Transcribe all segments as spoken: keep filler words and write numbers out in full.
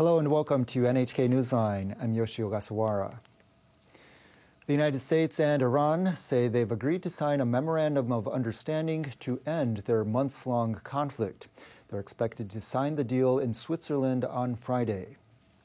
Hello and welcome to N H K Newsline. I'm Yoshio Ogasawara. The United States and Iran say they've agreed to sign a memorandum of understanding to end their months-long conflict. They're expected to sign the deal in Switzerland on Friday.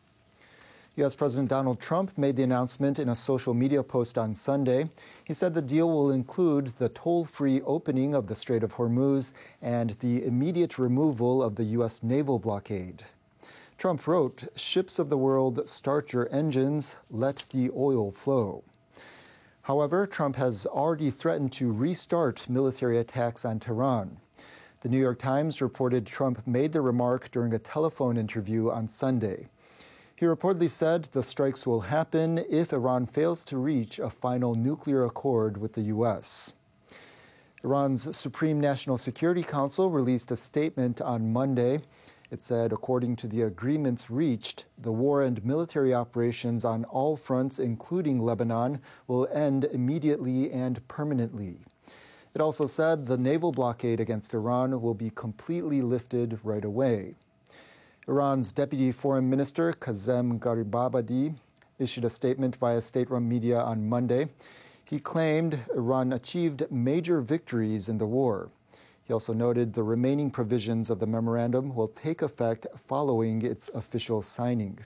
U S President Donald Trump made the announcement in a social media post on Sunday. He said the deal will include the toll-free opening of the Strait of Hormuz and the immediate removal of the U S naval blockade. Trump wrote, "Ships of the world, start your engines, let the oil flow." However, Trump has already threatened to restart military attacks on Tehran. The New York Times reported Trump made the remark during a telephone interview on Sunday. He reportedly said the strikes will happen if Iran fails to reach a final nuclear accord with the U S. Iran's Supreme National Security Council released a statement on Monday. It said, according to the agreements reached, the war and military operations on all fronts, including Lebanon, will end immediately and permanently. It also said the naval blockade against Iran will be completely lifted right away. Iran's Deputy Foreign Minister, Kazem Garibabadi, issued a statement via state-run media on Monday. He claimed Iran achieved major victories in the war. He also noted the remaining provisions of the memorandum will take effect following its official signing.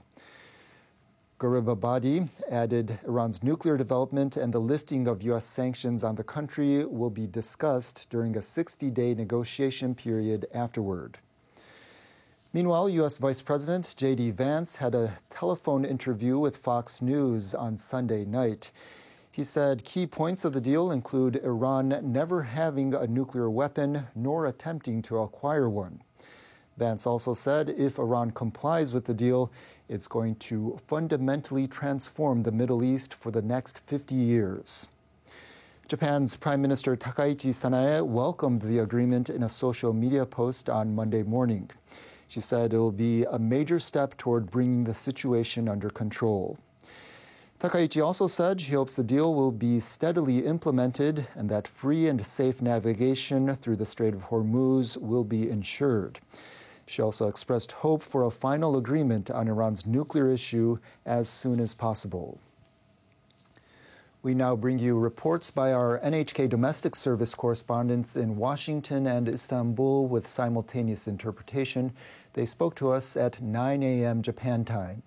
Garibabadi added Iran's nuclear development and the lifting of U S sanctions on the country will be discussed during a sixty-day negotiation period afterward. Meanwhile, U S Vice President J D Vance had a telephone interview with Fox News on Sunday night. He said key points of the deal include Iran never having a nuclear weapon nor attempting to acquire one. Vance also said if Iran complies with the deal, it's going to fundamentally transform the Middle East for the next fifty years. Japan's Prime Minister Takaichi Sanae welcomed the agreement in a social media post on Monday morning. She said it will be a major step toward bringing the situation under control. Takaichi also said she hopes the deal will be steadily implemented and that free and safe navigation through the Strait of Hormuz will be ensured. She also expressed hope for a final agreement on Iran's nuclear issue as soon as possible. We now bring you reports by our N H K domestic service correspondents in Washington and Istanbul with simultaneous interpretation. They spoke to us at nine a.m. Japan time.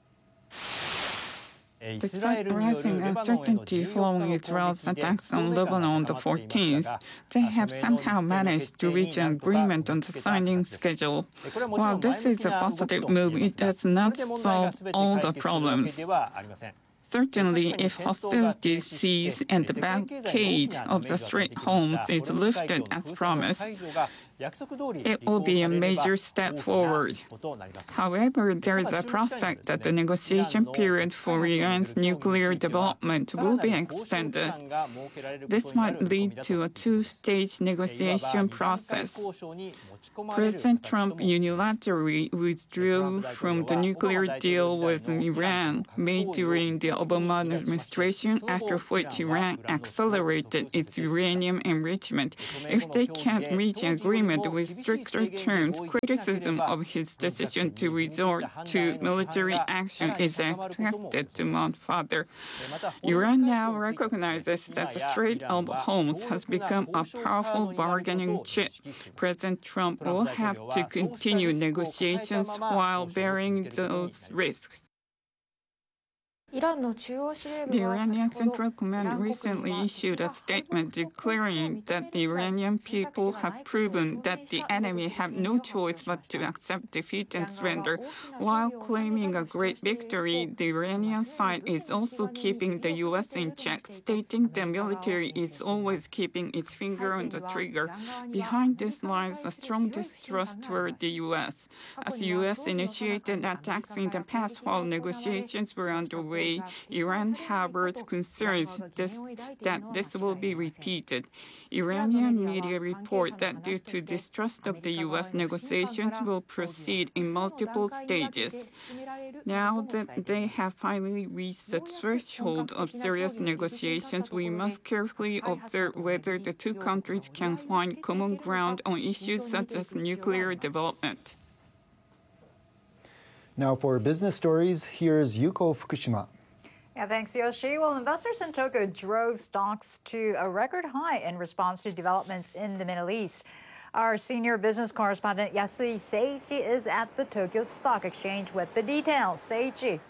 Despite rising uncertainty following Israel's attacks on Lebanon on the fourteenth, they have somehow managed to reach an agreement on the signing schedule. While this is a positive move, it does not solve all the problems. Certainly, if hostilities cease and the blockade of the Strait of Hormuz is lifted as promised, it will be a major step forward. However, there is a prospect that the negotiation period for Iran's nuclear development will be extended. This might lead to a two-stage negotiation process. President Trump unilaterally withdrew from the nuclear deal with Iran made during the Obama administration, after which Iran accelerated its uranium enrichment. If they can't reach an agreement with stricter terms, criticism of his decision to resort to military action is expected to mount further. Iran now recognizes that the Strait of Hormuz has become a powerful bargaining chip. President Trump will have to continue negotiations while bearing those risks. The Iranian Central Command recently issued a statement declaring that the Iranian people have proven that the enemy have no choice but to accept defeat and surrender. While claiming a great victory, the Iranian side is also keeping the U S in check, stating the military is always keeping its finger on the trigger. Behind this lies a strong distrust toward the U S. As the U S initiated attacks in the past while negotiations were underway, Iran harbored concerns this, that this will be repeated. Iranian media report that due to distrust of the U S, negotiations will proceed in multiple stages. Now that they have finally reached the threshold of serious negotiations, we must carefully observe whether the two countries can find common ground on issues such as nuclear development. Now for business stories, here's Yuko Fukushima. Yeah, thanks, Yoshi. Well, investors in Tokyo drove stocks to a record high in response to developments in the Middle East. Our senior business correspondent Yasui Seiichi is at the Tokyo Stock Exchange with the details. Seiichi.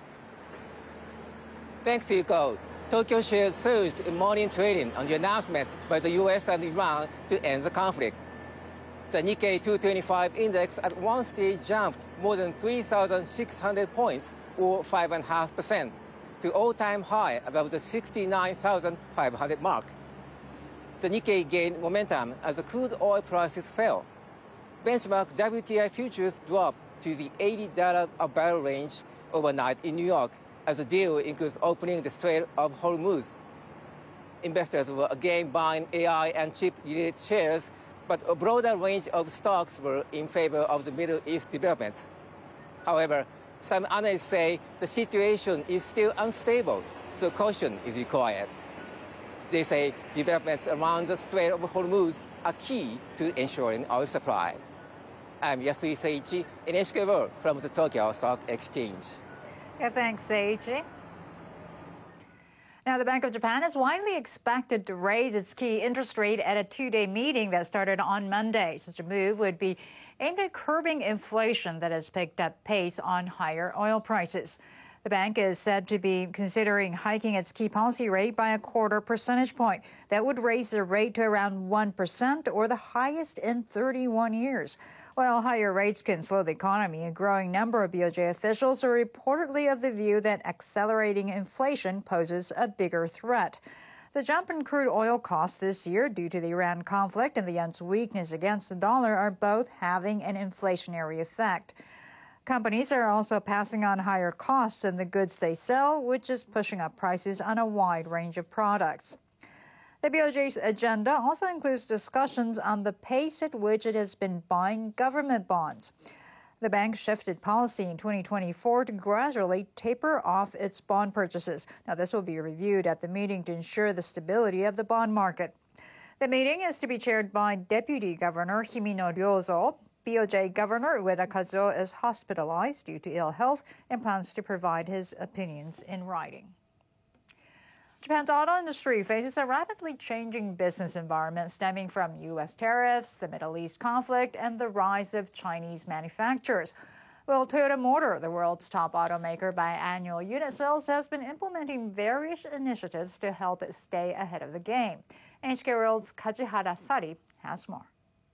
Thanks, Yuko. Tokyo shares surged in morning trading on the announcements by the U S and Iran to end the conflict. The Nikkei two twenty-five index at one stage jumped more than three thousand six hundred points, or five point five percent. to all-time high above the sixty-nine thousand five hundred mark. The Nikkei gained momentum as the crude oil prices fell. Benchmark W T I futures dropped to the eighty dollars a barrel range overnight in New York as the deal includes opening the Strait of Hormuz. Investors were again buying A I and chip-related shares, but a broader range of stocks were in favor of the Middle East developments. However, some analysts say the situation is still unstable, so caution is required. They say developments around the Strait of Hormuz are key to ensuring oil supply. I'm Yasui Seiichi, N H K World from the Tokyo Stock Exchange. Yeah, thanks, Seiichi. Now, the Bank of Japan is widely expected to raise its key interest rate at a two-day meeting that started on Monday. Such a move would be aimed at curbing inflation that has picked up pace on higher oil prices. The bank is said to be considering hiking its key policy rate by a quarter percentage point. That would raise the rate to around one percent, or the highest in thirty-one years. While higher rates can slow the economy, a growing number of B O J officials are reportedly of the view that accelerating inflation poses a bigger threat. The jump in crude oil costs this year due to the Iran conflict and the yen's weakness against the dollar are both having an inflationary effect. Companies are also passing on higher costs in the goods they sell, which is pushing up prices on a wide range of products. The B O J's agenda also includes discussions on the pace at which it has been buying government bonds. The bank shifted policy in twenty twenty-four to gradually taper off its bond purchases. Now, this will be reviewed at the meeting to ensure the stability of the bond market. The meeting is to be chaired by Deputy Governor Himino Ryozo. B O J Governor Ueda Kazuo is hospitalized due to ill health and plans to provide his opinions in writing. Japan's auto industry faces a rapidly changing business environment stemming from U S tariffs, the Middle East conflict, and the rise of Chinese manufacturers. Well, Toyota Motor, the world's top automaker by annual unit sales, has been implementing various initiatives to help it stay ahead of the game. N H K World's Kajihara Sari has more.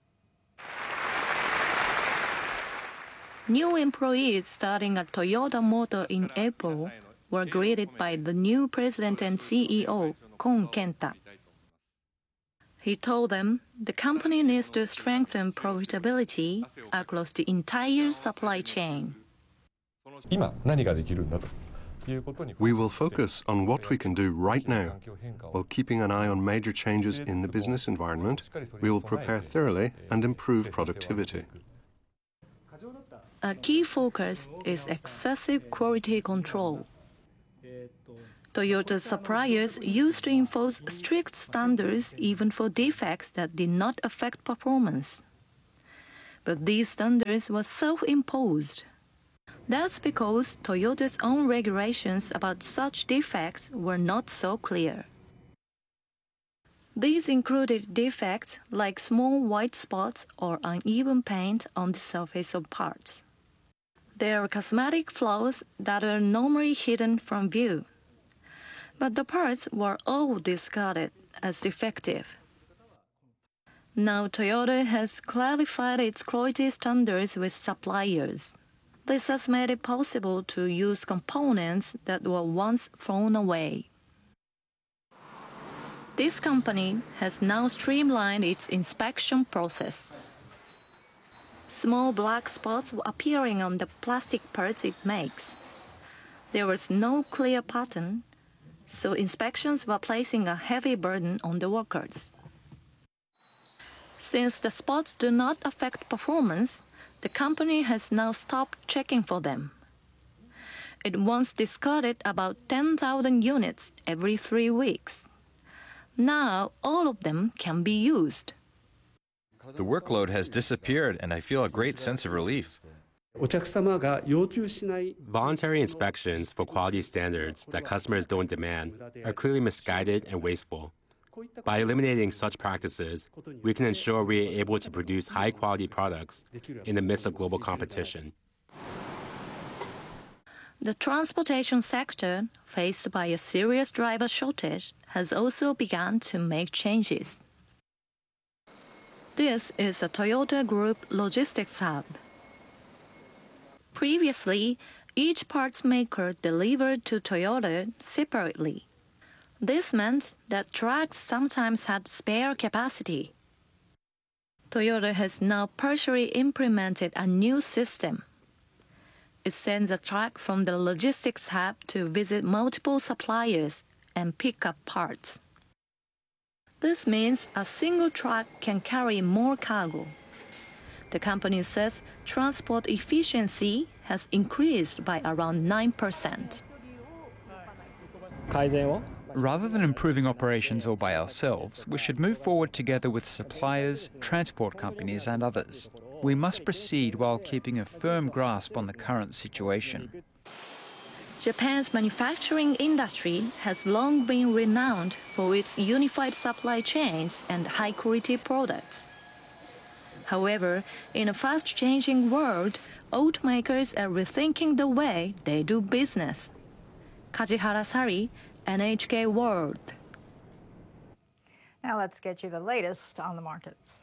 New employees starting at Toyota Motor in April were greeted by the new president and C E O, Kon Kenta. He told them the company needs to strengthen profitability across the entire supply chain. We will focus on what we can do right now. While keeping an eye on major changes in the business environment, we will prepare thoroughly and improve productivity. A key focus is excessive quality control. Toyota's suppliers used to enforce strict standards even for defects that did not affect performance. But these standards were self-imposed. That's because Toyota's own regulations about such defects were not so clear. These included defects like small white spots or uneven paint on the surface of parts. There are cosmetic flaws that are normally hidden from view, but the parts were all discarded as defective. Now Toyota has clarified its quality standards with suppliers. This has made it possible to use components that were once thrown away. This company has now streamlined its inspection process. Small black spots were appearing on the plastic parts it makes. There was no clear pattern, so inspections were placing a heavy burden on the workers. Since the spots do not affect performance, the company has now stopped checking for them. It once discarded about ten thousand units every three weeks. Now all of them can be used. The workload has disappeared, and I feel a great sense of relief. Voluntary inspections for quality standards that customers don't demand are clearly misguided and wasteful. By eliminating such practices, we can ensure we are able to produce high-quality products in the midst of global competition. The transportation sector, faced by a serious driver shortage, has also begun to make changes. This is a Toyota Group logistics hub. Previously, each parts maker delivered to Toyota separately. This meant that trucks sometimes had spare capacity. Toyota has now partially implemented a new system. It sends a truck from the logistics hub to visit multiple suppliers and pick up parts. This means a single truck can carry more cargo. The company says transport efficiency has increased by around nine percent. Rather than improving operations all by ourselves, we should move forward together with suppliers, transport companies and others. We must proceed while keeping a firm grasp on the current situation. Japan's manufacturing industry has long been renowned for its unified supply chains and high-quality products. However, in a fast-changing world, automakers are rethinking the way they do business. Kajihara Sari, N H K World. Now let's get you the latest on the markets.